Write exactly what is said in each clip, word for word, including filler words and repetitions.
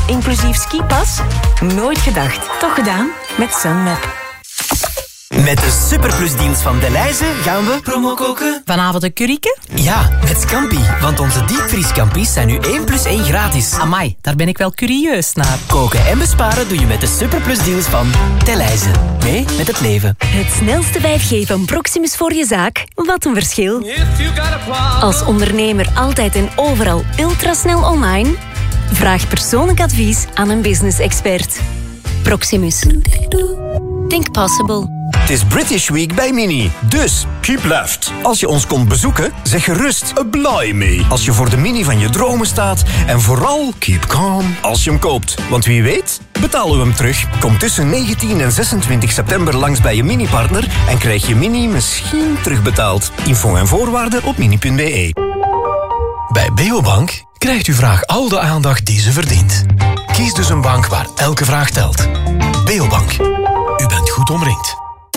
inclusief skipas? Nooit gedacht, toch gedaan? Met Sunweb. Met de Superplusdeals van Delhaize gaan we promo koken. Vanavond een curryke? Ja, met Scampi. Want onze diepvrieskampi's zijn nu één plus één gratis. Amai, daar ben ik wel curieus naar. Koken en besparen doe je met de Superplusdeals van Delhaize. Mee met het leven. Het snelste vijf G van Proximus voor je zaak. Wat een verschil. Als ondernemer altijd en overal ultrasnel online? Vraag persoonlijk advies aan een business-expert. Proximus. Think possible. Het is British Week bij Mini. Dus, keep left. Als je ons komt bezoeken, zeg gerust blimey. Als je voor de Mini van je dromen staat. En vooral, keep calm als je hem koopt. Want wie weet, betalen we hem terug. Kom tussen negentien en zesentwintig september langs bij je Mini-partner en krijg je Mini misschien terugbetaald. Info en voorwaarden op mini punt b e. Bij Beobank krijgt uw vraag al de aandacht die ze verdient. Kies dus een bank waar elke vraag telt. Beobank. U bent goed omringd.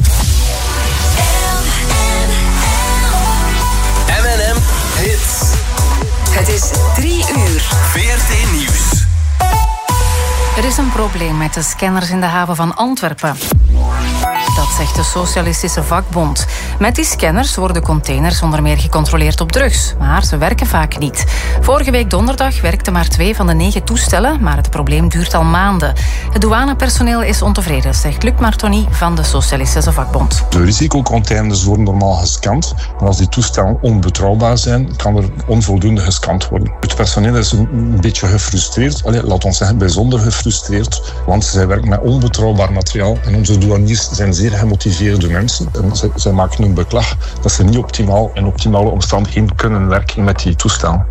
M en M Hits. Het is drie uur. V R T Nieuws. Er is een probleem met de scanners in de haven van Antwerpen. Dat zegt de Socialistische Vakbond. Met die scanners worden containers onder meer gecontroleerd op drugs. Maar ze werken vaak niet. Vorige week donderdag werkten maar twee van de negen toestellen, maar het probleem duurt al maanden. Het douanepersoneel is ontevreden, zegt Luc Martoni van de Socialistische Vakbond. De risicocontainers worden normaal gescand. Maar als die toestellen onbetrouwbaar zijn, kan er onvoldoende gescand worden. Het personeel is een beetje gefrustreerd. Allee, laat ons zeggen, bijzonder gefrustreerd. Want zij werken met onbetrouwbaar materiaal. En onze douaniers zijn zeer gemotiveerde mensen. En zij, zij maken een beklag dat ze niet optimaal in optimale omstandigheden kunnen werken met die toestellen.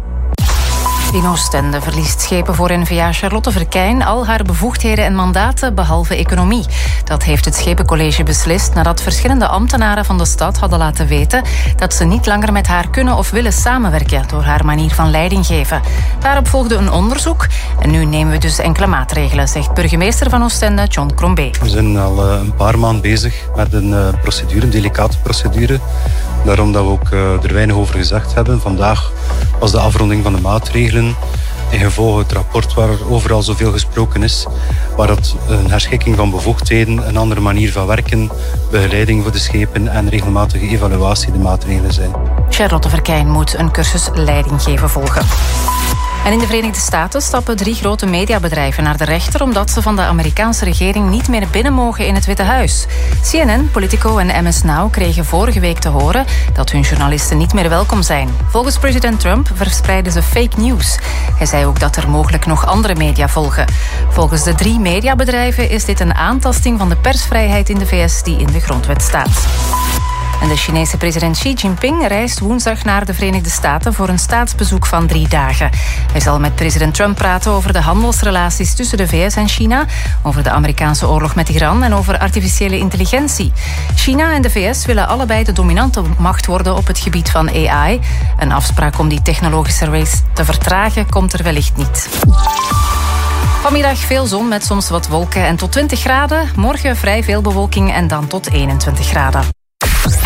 In Oostende verliest schepen voor N V A Charlotte Verkijn al haar bevoegdheden en mandaten behalve economie. Dat heeft het Schepencollege beslist nadat verschillende ambtenaren van de stad hadden laten weten dat ze niet langer met haar kunnen of willen samenwerken door haar manier van leiding geven. Daarop volgde een onderzoek en nu nemen we dus enkele maatregelen, zegt burgemeester van Oostende John Crombé. We zijn al een paar maanden bezig met een procedure, een delicate procedure. Daarom dat we ook er weinig over gezegd hebben. Vandaag was de afronding van de maatregelen. In gevolg het rapport waar overal zoveel gesproken is. Waar dat een herschikking van bevoegdheden, een andere manier van werken, begeleiding voor de schepen en regelmatige evaluatie de maatregelen zijn. Charlotte Verkijn moet een cursus leidinggeven volgen. En in de Verenigde Staten stappen drie grote mediabedrijven naar de rechter omdat ze van de Amerikaanse regering niet meer binnen mogen in het Witte Huis. C N N, Politico en M S Now kregen vorige week te horen dat hun journalisten niet meer welkom zijn. Volgens president Trump verspreiden ze fake news. Hij zei ook dat er mogelijk nog andere media volgen. Volgens de drie mediabedrijven is dit een aantasting van de persvrijheid in de V S die in de grondwet staat. En de Chinese president Xi Jinping reist woensdag naar de Verenigde Staten voor een staatsbezoek van drie dagen. Hij zal met president Trump praten over de handelsrelaties tussen de V S en China, over de Amerikaanse oorlog met Iran en over artificiële intelligentie. China en de V S willen allebei de dominante macht worden op het gebied van A I. Een afspraak om die technologische race te vertragen komt er wellicht niet. Vanmiddag veel zon met soms wat wolken en tot twintig graden. Morgen vrij veel bewolking en dan tot eenentwintig graden.